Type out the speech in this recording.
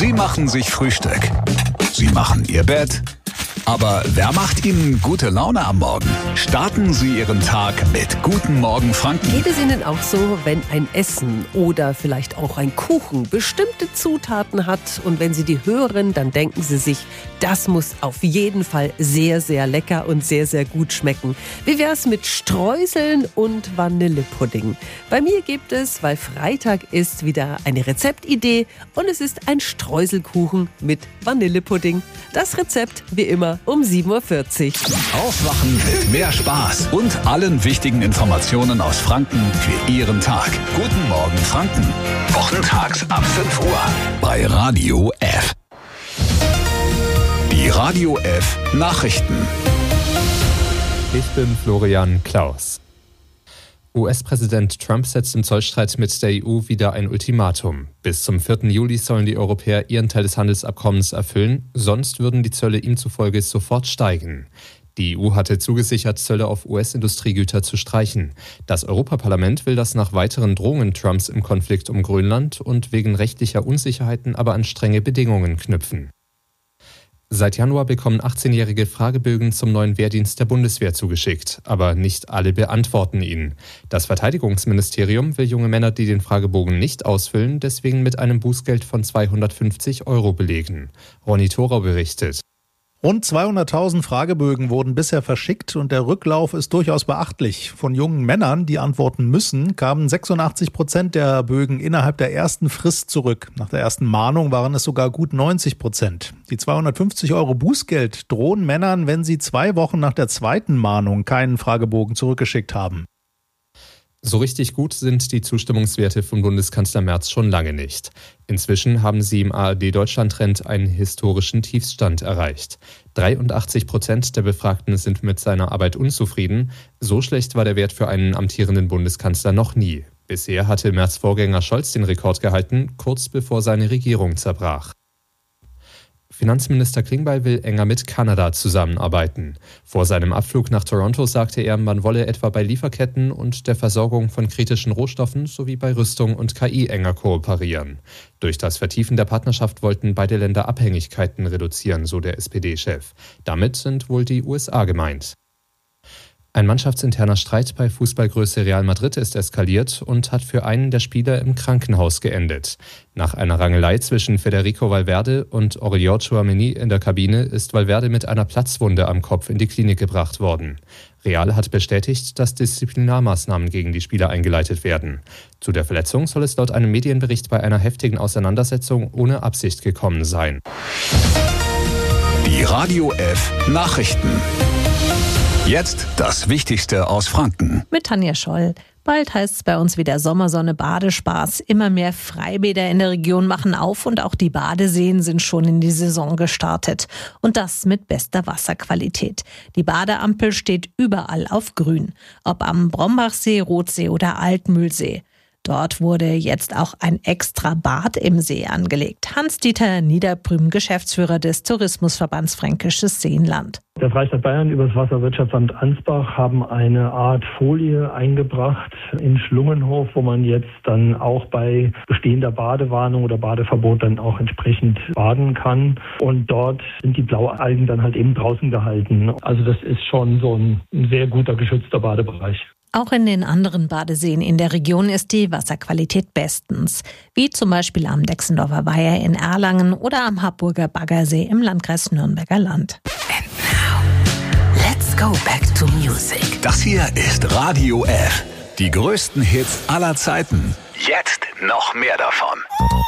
Sie machen sich Frühstück. Sie machen Ihr Bett. Aber wer macht Ihnen gute Laune am Morgen? Starten Sie Ihren Tag mit Guten Morgen Franken. Geht es Ihnen auch so, wenn ein Essen oder vielleicht auch ein Kuchen bestimmte Zutaten hat und wenn Sie die hören, dann denken Sie sich, das muss auf jeden Fall sehr, sehr lecker und sehr, sehr gut schmecken. Wie wäre es mit Streuseln und Vanillepudding? Bei mir gibt es, weil Freitag ist, wieder eine Rezeptidee und es ist ein Streuselkuchen mit Vanillepudding. Das Rezept wie immer um 7.40 Uhr. Aufwachen mit mehr Spaß und allen wichtigen Informationen aus Franken für Ihren Tag. Guten Morgen Franken. Wochentags ab 5 Uhr bei Radio F. Die Radio F Nachrichten. Ich bin Florian Klaus. US-Präsident Trump setzt im Zollstreit mit der EU wieder ein Ultimatum. Bis zum 4. Juli sollen die Europäer ihren Teil des Handelsabkommens erfüllen, sonst würden die Zölle ihm zufolge sofort steigen. Die EU hatte zugesichert, Zölle auf US-Industriegüter zu streichen. Das Europaparlament will das nach weiteren Drohungen Trumps im Konflikt um Grönland und wegen rechtlicher Unsicherheiten aber an strenge Bedingungen knüpfen. Seit Januar bekommen 18-Jährige Fragebögen zum neuen Wehrdienst der Bundeswehr zugeschickt, aber nicht alle beantworten ihn. Das Verteidigungsministerium will junge Männer, die den Fragebogen nicht ausfüllen, deswegen mit einem Bußgeld von 250 € belegen. Ronny Thorau berichtet. Rund 200.000 Fragebögen wurden bisher verschickt und der Rücklauf ist durchaus beachtlich. Von jungen Männern, die antworten müssen, kamen 86% der Bögen innerhalb der ersten Frist zurück. Nach der ersten Mahnung waren es sogar gut 90%. Die 250 € Bußgeld drohen Männern, wenn sie 2 Wochen nach der zweiten Mahnung keinen Fragebogen zurückgeschickt haben. So richtig gut sind die Zustimmungswerte von Bundeskanzler Merz schon lange nicht. Inzwischen haben sie im ARD-Deutschland-Trend einen historischen Tiefstand erreicht. 83% der Befragten sind mit seiner Arbeit unzufrieden. So schlecht war der Wert für einen amtierenden Bundeskanzler noch nie. Bisher hatte Merz' Vorgänger Scholz den Rekord gehalten, kurz bevor seine Regierung zerbrach. Finanzminister Klingbeil will enger mit Kanada zusammenarbeiten. Vor seinem Abflug nach Toronto sagte er, man wolle etwa bei Lieferketten und der Versorgung von kritischen Rohstoffen sowie bei Rüstung und KI enger kooperieren. Durch das Vertiefen der Partnerschaft wollten beide Länder Abhängigkeiten reduzieren, so der SPD-Chef. Damit sind wohl die USA gemeint. Ein mannschaftsinterner Streit bei Fußballgröße Real Madrid ist eskaliert und hat für einen der Spieler im Krankenhaus geendet. Nach einer Rangelei zwischen Federico Valverde und Aurelien Tchouaméni in der Kabine ist Valverde mit einer Platzwunde am Kopf in die Klinik gebracht worden. Real hat bestätigt, dass Disziplinarmaßnahmen gegen die Spieler eingeleitet werden. Zu der Verletzung soll es laut einem Medienbericht bei einer heftigen Auseinandersetzung ohne Absicht gekommen sein. Die Radio F Nachrichten. Jetzt das Wichtigste aus Franken. Mit Tanja Scholl. Bald heißt es bei uns wieder Sommersonne, Badespaß. Immer mehr Freibäder in der Region machen auf und auch die Badeseen sind schon in die Saison gestartet. Und das mit bester Wasserqualität. Die Badeampel steht überall auf grün. Ob am Brombachsee, Rotsee oder Altmühlsee. Dort wurde jetzt auch ein extra Bad im See angelegt. Hans-Dieter Niederbrüm, Geschäftsführer des Tourismusverbands Fränkisches Seenland. Der Freistaat Bayern über das Wasserwirtschaftsamt Ansbach haben eine Art Folie eingebracht in Schlungenhof, wo man jetzt dann auch bei bestehender Badewarnung oder Badeverbot dann auch entsprechend baden kann. Und dort sind die Blaualgen dann halt eben draußen gehalten. Also das ist schon so ein sehr guter geschützter Badebereich. Auch in den anderen Badeseen in der Region ist die Wasserqualität bestens, wie zum Beispiel am Dexendorfer Weiher in Erlangen oder am Harburger Baggersee im Landkreis Nürnberger Land. And now, let's go back to music. Das hier ist Radio F. Die größten Hits aller Zeiten. Jetzt noch mehr davon.